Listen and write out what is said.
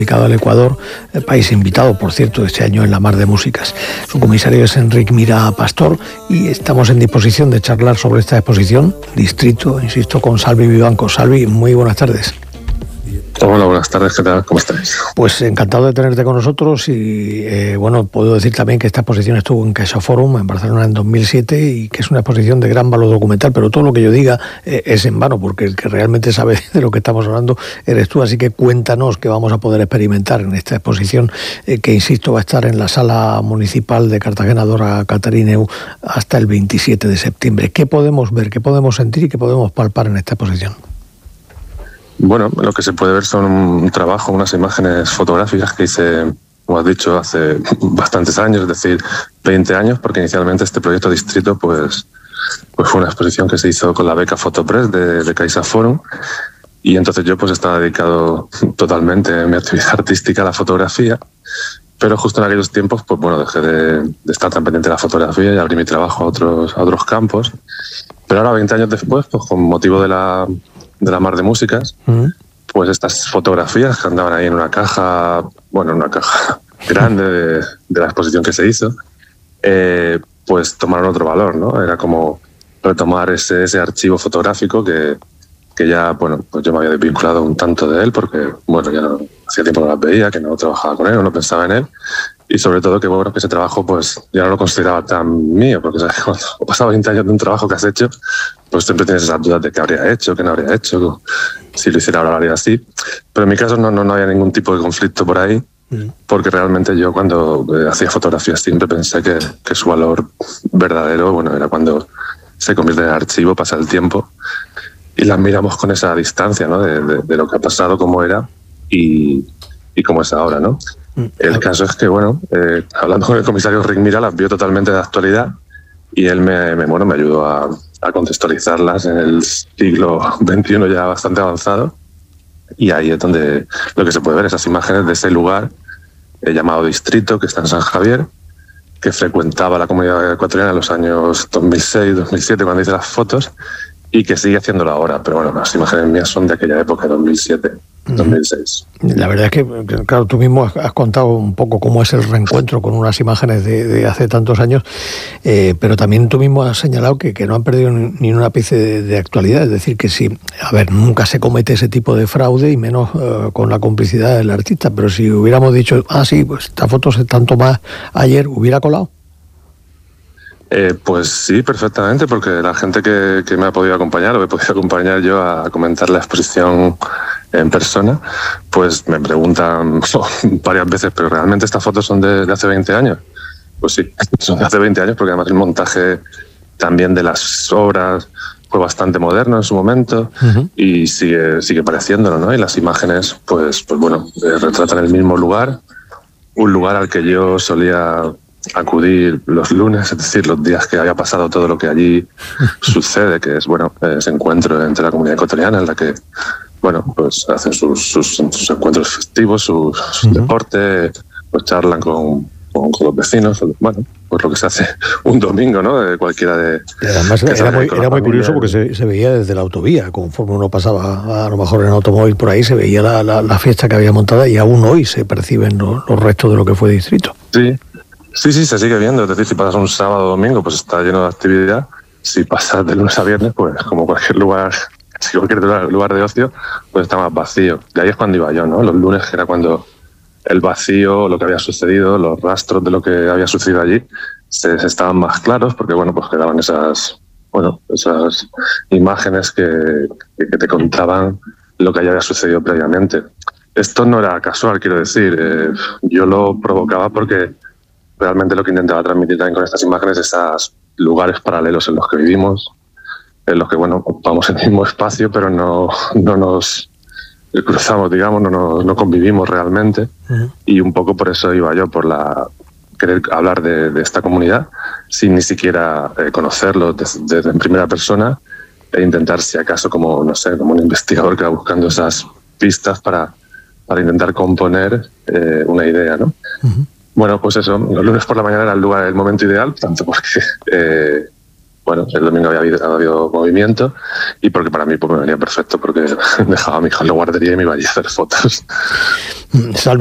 dedicado al Ecuador, el país invitado, por cierto, este año en la Mar de Músicas. Su comisario es Enric Mira Pastor y estamos en disposición de charlar sobre esta exposición, Distrito, insisto, con Salvi Vivanco. Salvi, muy buenas tardes. Hola, buenas tardes, ¿qué tal? ¿Cómo estáis? Pues encantado de tenerte con nosotros y bueno, puedo decir también que esta exposición estuvo en CaixaForum en Barcelona en 2007 y que es una exposición de gran valor documental, pero todo lo que yo diga es en vano, porque el que realmente sabe de lo que estamos hablando eres tú, así que cuéntanos qué vamos a poder experimentar en esta exposición que, insisto, va a estar en la Sala Municipal de Cartagena Dora Catarineu hasta el 27 de septiembre. ¿Qué podemos ver, qué podemos sentir y qué podemos palpar en esta exposición? Bueno, lo que se puede ver son un trabajo, unas imágenes fotográficas que hice, como has dicho, hace bastantes años, es decir, 20 años, porque inicialmente este proyecto Distrito pues fue una exposición que se hizo con la beca Fotopress de CaixaForum, y entonces yo pues estaba dedicado totalmente en mi actividad artística a la fotografía, pero justo en aquellos tiempos pues bueno, dejé de estar tan pendiente de la fotografía y abrí mi trabajo a otros campos. Pero ahora, 20 años después, pues con motivo de la Mar de Músicas, pues estas fotografías que andaban ahí en una caja, bueno, en una caja grande de la exposición que se hizo, pues tomaron otro valor, ¿no? Era como retomar ese archivo fotográfico que ya, bueno, pues yo me había desvinculado un tanto de él porque, bueno, ya no, hacía tiempo que no las veía, que no trabajaba con él, no pensaba en él. Y sobre todo que, bueno, que ese trabajo pues ya no lo consideraba tan mío, porque ¿sabes? Cuando han pasado 20 años de un trabajo que has hecho, pues siempre tienes esas dudas de qué habría hecho, qué no habría hecho, si lo hiciera ahora lo haría así. Pero en mi caso no había ningún tipo de conflicto por ahí, porque realmente yo cuando hacía fotografías siempre pensé que su valor verdadero, bueno, era cuando se convierte en archivo, pasa el tiempo, y las miramos con esa distancia, ¿no? De lo que ha pasado, cómo era y cómo es ahora, ¿no? El caso es que, bueno, hablando con el comisario Enric Mira, las vio totalmente de actualidad y él me ayudó a contextualizarlas en el siglo XXI ya bastante avanzado, y ahí es donde lo que se puede ver, esas imágenes de ese lugar llamado Distrito, que está en San Javier, que frecuentaba la comunidad ecuatoriana en los años 2006, 2007, cuando hice las fotos, y que sigue haciéndolo ahora. Pero bueno, las imágenes mías son de aquella época, 2007, 2006. La verdad es que, claro, tú mismo has contado un poco cómo es el reencuentro con unas imágenes de hace tantos años, pero también tú mismo has señalado que no han perdido ni un ápice de actualidad. Es decir, que si, a ver, nunca se comete ese tipo de fraude y menos con la complicidad del artista, pero si hubiéramos dicho, sí, pues estas fotos se están tomadas ayer, ¿hubiera colado? Pues sí, perfectamente, porque la gente que me ha podido acompañar, o me he podido acompañar yo a comentar la exposición en persona, pues me preguntan varias veces, ¿pero realmente estas fotos son de hace 20 años? Pues sí, son de hace 20 años, porque además el montaje también de las obras fue bastante moderno en su momento, y sigue pareciéndolo, ¿no? Y las imágenes, pues bueno, retratan el mismo lugar, un lugar al que yo solía acudir los lunes, es decir, los días que había pasado todo lo que allí sucede, que es, bueno, ese encuentro entre la comunidad ecuatoriana en la que, bueno, pues hacen sus encuentros festivos, sus deportes, pues charlan con los vecinos, bueno, pues lo que se hace un domingo, ¿no? De cualquiera de... Además era muy curioso porque se veía desde la autovía, conforme uno pasaba a lo mejor en automóvil por ahí, se veía la fiesta que había montada, y aún hoy se perciben los restos de lo que fue Distrito. Sí, se sigue viendo. Es decir, si pasas un sábado o domingo, pues está lleno de actividad. Si pasas de lunes a viernes, pues como cualquier lugar de ocio, pues está más vacío. De ahí es cuando iba yo, ¿no? Los lunes, que era cuando el vacío, lo que había sucedido, los rastros de lo que había sucedido allí, se estaban más claros, porque bueno, pues quedaban esas imágenes que te contaban lo que ya había sucedido previamente. Esto no era casual, quiero decir. Yo lo provocaba porque realmente lo que intentaba transmitir también con estas imágenes es esos lugares paralelos en los que vivimos, en los que, bueno, ocupamos el mismo espacio, pero no nos cruzamos, digamos, no convivimos realmente. Y un poco por eso iba yo, por querer hablar de esta comunidad, sin ni siquiera conocerlos desde en primera persona, e intentar, si acaso, como, no sé, como un investigador que va buscando esas pistas para intentar componer una idea, ¿no? Bueno, pues eso, los lunes por la mañana era el momento ideal, tanto porque bueno, el domingo había habido movimiento y porque para mí pues me venía perfecto porque dejaba a mi hija en la guardería y me iba allí a hacer fotos. Salvi,